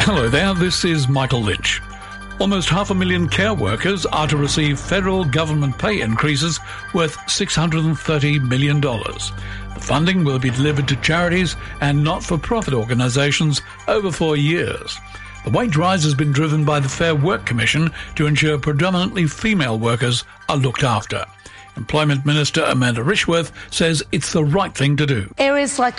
Hello there, this is Michael Lynch. Almost 500,000 care workers are to receive federal government pay increases worth $630 million. The funding will be delivered to charities and not-for-profit organisations over 4 years. The wage rise has been driven by the Fair Work Commission to ensure predominantly female workers are looked after. Employment Minister Amanda Rishworth says it's the right thing to do. Areas like